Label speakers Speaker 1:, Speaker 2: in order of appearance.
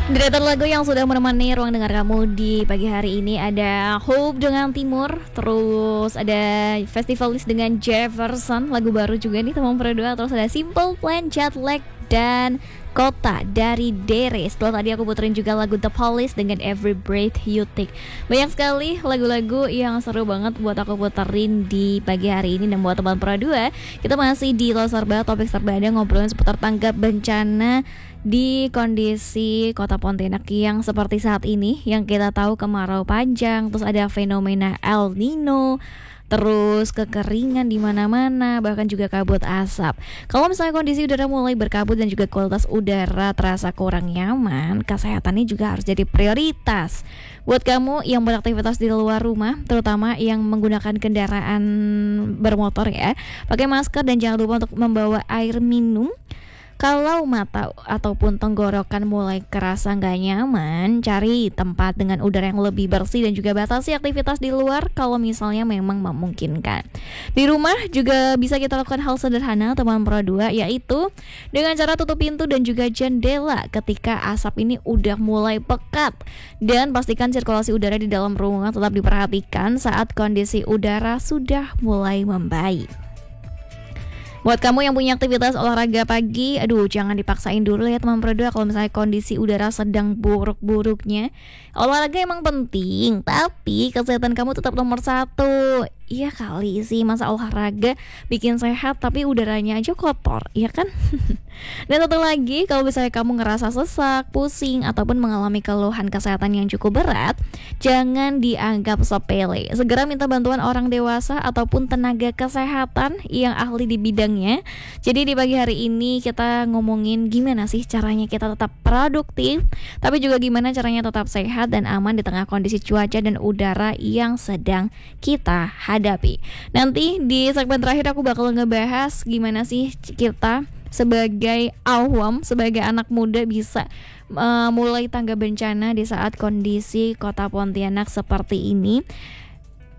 Speaker 1: Deretan lagu yang sudah menemani ruang dengar kamu di pagi hari ini ada Hope dengan Timur, terus ada Festivalis dengan Jefferson, lagu baru juga nih teman berdua, terus ada Simple Plan, Jetlag, dan Kota dari Dere. Setelah tadi aku puterin juga lagu The Police dengan Every Breath You Take. Banyak sekali lagu-lagu yang seru banget buat aku puterin di pagi hari ini. Dan buat teman Pro 2, kita masih di Lo Serba, topik serba ada ngobrolin seputar tanggap bencana di kondisi Kota Pontianak yang seperti saat ini, yang kita tahu kemarau panjang, terus ada fenomena El Nino, terus kekeringan di mana-mana, bahkan juga kabut asap. Kalau misalnya kondisi udara mulai berkabut dan juga kualitas udara terasa kurang nyaman, kesehatannya juga harus jadi prioritas. Buat kamu yang beraktivitas di luar rumah, terutama yang menggunakan kendaraan bermotor ya, pakai masker dan jangan lupa untuk membawa air minum. Kalau mata ataupun tenggorokan mulai kerasa nggak nyaman, cari tempat dengan udara yang lebih bersih dan juga batasi aktivitas di luar kalau misalnya memang memungkinkan. Di rumah juga bisa kita lakukan hal sederhana teman Pro 2, yaitu dengan cara tutup pintu dan juga jendela ketika asap ini udah mulai pekat. Dan pastikan sirkulasi udara di dalam ruangan tetap diperhatikan saat kondisi udara sudah mulai membaik. Buat kamu yang punya aktivitas olahraga pagi, jangan dipaksain dulu ya teman Pro 2 kalau misalnya kondisi udara sedang buruk-buruknya. Olahraga emang penting, tapi kesehatan kamu tetap nomor 1. Iya kali sih, masa olahraga bikin sehat tapi udaranya aja kotor, iya kan? Dan satu lagi, kalau misalnya kamu ngerasa sesak, pusing, ataupun mengalami keluhan kesehatan yang cukup berat, jangan dianggap sepele. Segera minta bantuan orang dewasa ataupun tenaga kesehatan yang ahli di bidangnya. Jadi di pagi hari ini kita ngomongin gimana sih caranya kita tetap produktif, tapi juga gimana caranya tetap sehat dan aman di tengah kondisi cuaca dan udara yang sedang kita hadapi. Nanti di segmen terakhir aku bakal ngebahas gimana sih kita sebagai awam, sebagai anak muda bisa mulai tangga bencana di saat kondisi Kota Pontianak seperti ini.